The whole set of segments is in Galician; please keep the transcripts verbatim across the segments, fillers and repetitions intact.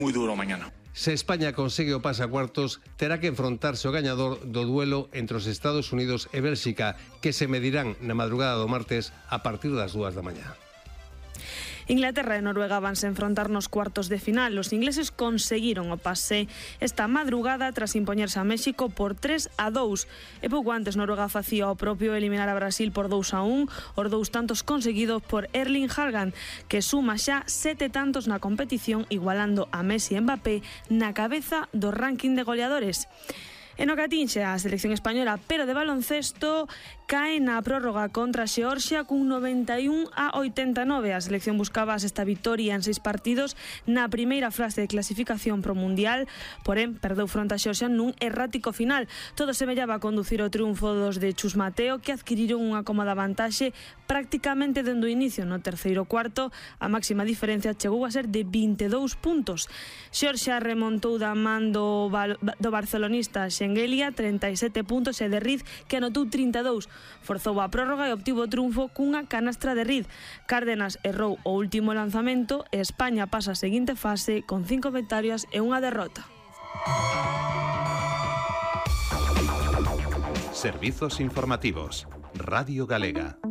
muy duro mañana. Se España consegue o pase a cuartos, terá que enfrontarse ao gañador do duelo entre os Estados Unidos e Bélxica, que se medirán na madrugada do martes a partir das dúas da mañá. Inglaterra e Noruega vanse enfrontar nos cuartos de final. Os ingleses conseguiron o pase esta madrugada tras impoñerse a México por tres a dous. E pouco antes Noruega facía o propio eliminar a Brasil por dous a un, os dous tantos conseguidos por Erling Haaland, que suma xa sete tantos na competición, igualando a Messi e Mbappé na cabeza do ranking de goleadores. E no que atinxe a selección española, pero de baloncesto, cae na prórroga contra Xeorxia cun noventa e un a oitenta e nove. A selección buscaba a sexta vitoria en seis partidos na primeira fase de clasificación pro Mundial, porén perdeu fronte a Xeorxia nun errático final. Todo semellaba a conducir o triunfo dos de Chus Mateo, que adquiriron unha cómoda vantaxe prácticamente dende o inicio. No terceiro cuarto, a máxima diferencia chegou a ser de vinte e dous puntos. Xeorxia remontou da man do, do barcelonista Xengelia treinta e sete puntos e de Riz, que anotou trinta e dous. Forzou a prórroga e obtivo o triunfo cunha canastra de Riz. Cárdenas errou o último lanzamento e España pasa a seguinte fase con cinco victorias e unha derrota. Servizos informativos. Radio Galega.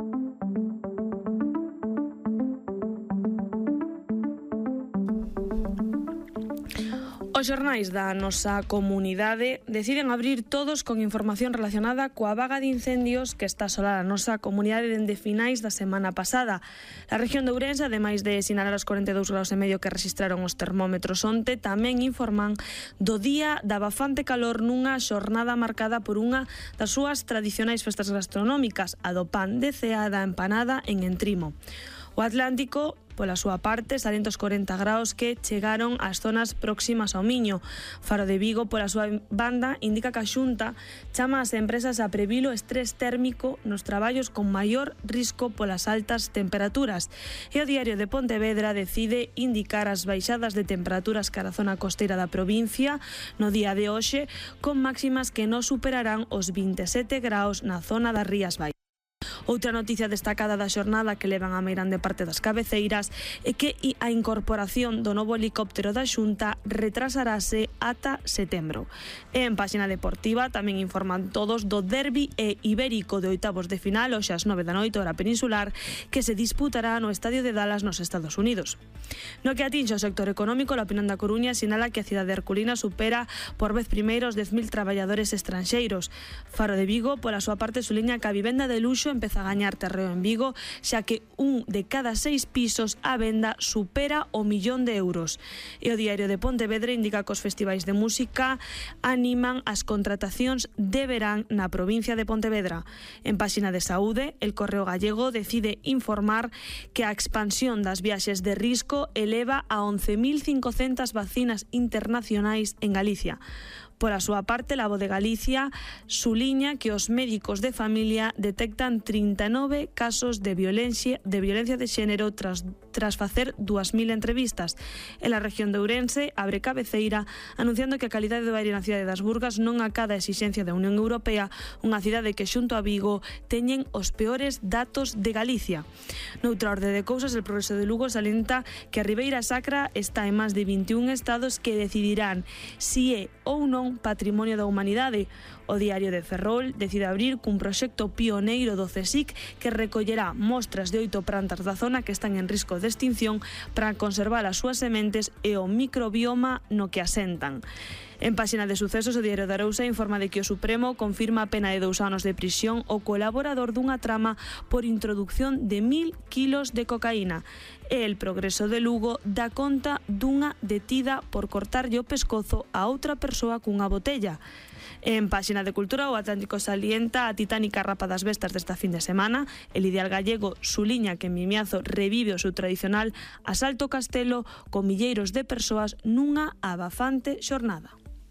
Os xornais da nosa comunidade deciden abrir todos con información relacionada coa vaga de incendios que está asolar a nosa comunidade dende finais da semana pasada. A región de Ourense, ademais de sinalar os corenta e dous graus e medio que registraron os termómetros onte, tamén informan do día da bafante calor nunha xornada marcada por unha das súas tradicionais festas gastronómicas, a do pan de cea da empanada en Entrimo. O Atlántico, pola súa parte, salen os corenta graus que chegaron ás zonas próximas ao Miño. Faro de Vigo, pola súa banda, indica que a Xunta chama ás empresas a previr o estrés térmico nos traballos con maior risco polas altas temperaturas. E o Diario de Pontevedra decide indicar as baixadas de temperaturas cara a zona costeira da provincia no día de hoxe, con máximas que non superarán os vinte e sete graus na zona das Rías Baixas. Outra noticia destacada da xornada que levan a meirande parte das cabeceiras é que a incorporación do novo helicóptero da Xunta retrasarase ata setembro. E en páxina deportiva tamén informan todos do derbi e ibérico de oitavos de final hoxe ás nove da noite hora peninsular, que se disputará no estadio de Dallas nos Estados Unidos. No que atinxe o sector económico, a Opinión da Coruña sinala que a cidade herculina supera por vez primeiro os dez mil traballadores estranxeiros. Faro de Vigo, pola súa parte, suliña que a vivenda de luxo empeza a gañar terreo en Vigo, xa que un de cada seis pisos á venda supera o millón de euros. E o Diario de Pontevedra indica que os festivais de música animan as contratacións de verán na provincia de Pontevedra. En páxina de saúde, el Correo Gallego decide informar que a expansión das viaxes de risco eleva a once mil cincocentas vacinas internacionais en Galicia. Por a súa parte, la Voz de Galicia suliña que os médicos de familia detectan trinta e nove casos de violencia de violencia de xénero tras, tras facer dúas mil entrevistas. En la región de Ourense abre cabeceira anunciando que a calidade do aire na cidade das Burgas non acada a exigencia da Unión Europea, unha cidade que xunto a Vigo teñen os peores datos de Galicia. Noutra orde de cousas, el Progreso de Lugo salienta que a Ribeira Sacra está en máis de vinte e un estados que decidirán si é ou non patrimonio da humanidade. O Diario de Ferrol decide abrir cun proxecto pioneiro do CSIC que recollerá mostras de oito plantas da zona que están en risco de extinción para conservar as súas sementes e o microbioma no que asentan. En páxina de sucesos, o Diario de Arousa informa de que o Supremo confirma a pena de dous anos de prisión ao colaborador dunha trama por introducción de mil kilos de cocaína. E el Progreso de Lugo dá conta dunha detida por cortarlle o pescozo a outra persoa cunha botella. En páxina de Cultura, o Atlántico salienta a titánica rapa das bestas desta fin de semana. El Ideal Gallego suliña que en Mimiazo revive o seu tradicional asalto ao castelo con milleiros de persoas nunha abafante xornada.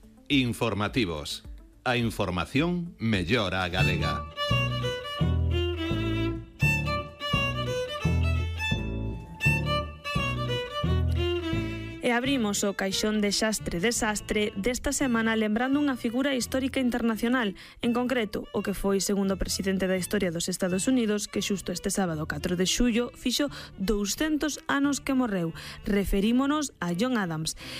Informativos. A información mellora a galega. E abrimos o caixón de xastre desastre desta semana lembrando unha figura histórica internacional, en concreto o que foi segundo presidente da historia dos Estados Unidos, que xusto este sábado catro de xullo fixo douscentos anos que morreu. Referímonos a John Adams.